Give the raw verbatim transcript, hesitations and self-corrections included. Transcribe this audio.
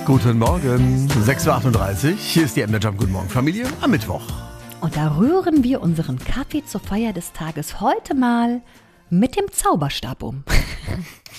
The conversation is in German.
Guten Morgen, sechs Uhr achtunddreißig. Hier ist die M Jump. Guten Morgen, Familie, am Mittwoch. Und da rühren wir unseren Kaffee zur Feier des Tages heute mal mit dem Zauberstab um.